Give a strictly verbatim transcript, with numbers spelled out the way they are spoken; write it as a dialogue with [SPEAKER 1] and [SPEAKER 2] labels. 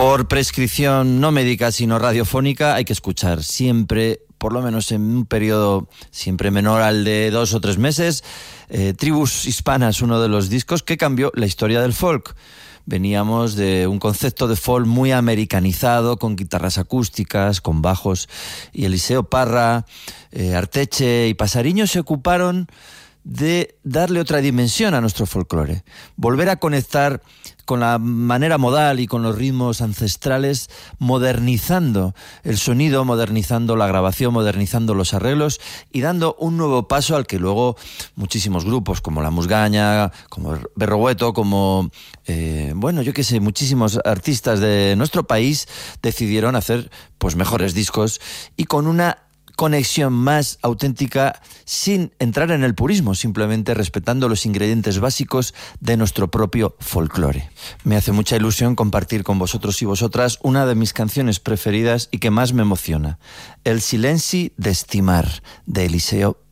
[SPEAKER 1] Por prescripción no médica, sino radiofónica, hay que escuchar siempre, por lo menos en un periodo siempre menor al de dos o tres meses, eh, Tribus Hispanas, uno de los discos que cambió la historia del folk. Veníamos de un concepto de folk muy americanizado, con guitarras acústicas, con bajos, y Eliseo Parra, eh, Arteche y Pasariño se ocuparon de darle otra dimensión a nuestro folclore, volver a conectar con la manera modal y con los ritmos ancestrales, modernizando el sonido, modernizando la grabación, modernizando los arreglos y dando un nuevo paso al que luego muchísimos grupos, como La Musgaña, como Berrogueto, como, eh, bueno, yo qué sé, muchísimos artistas de nuestro país decidieron hacer pues mejores discos y con una conexión más auténtica, sin entrar en el purismo, simplemente respetando los ingredientes básicos de nuestro propio folclore. Me hace mucha ilusión compartir con vosotros y vosotras una de mis canciones preferidas y que más me emociona, El silenci d'estimar, de Eliseo